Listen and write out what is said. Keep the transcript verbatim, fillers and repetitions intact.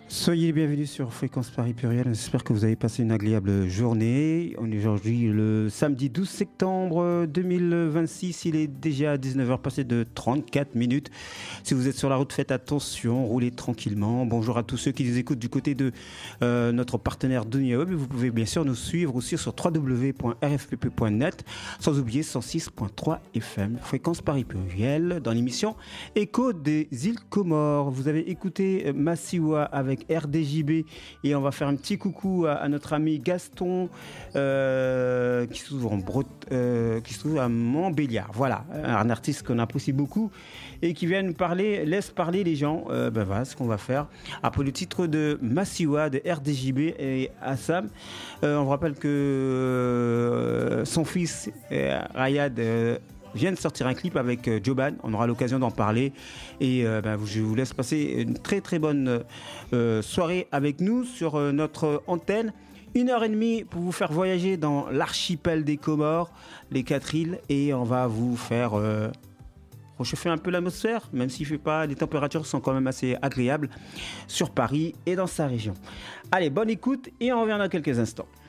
Soyez les bienvenus sur Fréquence Paris Pluriel. J'espère que vous avez passé une agréable journée. On est aujourd'hui le samedi douze septembre deux mille vingt-six. Il est déjà dix-neuf heures passées de trente-quatre minutes. Si vous êtes sur la route, faites attention, roulez tranquillement. Bonjour à tous ceux qui nous écoutent du côté de euh, notre partenaire Dunia Web. Vous pouvez bien sûr nous suivre aussi sur w w w point r f p p point net, sans oublier cent six point trois F M. Fréquence Paris Pluriel dans l'émission Écho des îles Comores. Vous avez écouté Massiwa avec R D J B et on va faire un petit coucou à, à notre ami Gaston euh, qui, se trouve en Brot- euh, qui se trouve à Montbéliard. Voilà, un artiste qu'on apprécie beaucoup et qui vient nous parler, laisse parler les gens. Euh, ben voilà ce qu'on va faire. Après le titre de Massiwa de R D J B et Assam, euh, on vous rappelle que euh, son fils euh, Rayad euh, vient de sortir un clip avec euh, Joban. On aura l'occasion d'en parler. Et euh, ben, je vous laisse passer une très très bonne euh, soirée avec nous sur euh, notre antenne. Une heure et demie pour vous faire voyager dans l'archipel des Comores, les quatre îles. Et on va vous faire euh, réchauffer un peu l'atmosphère, même s'il fait pas, les températures sont quand même assez agréables sur Paris et dans sa région. Allez, bonne écoute et on revient dans quelques instants.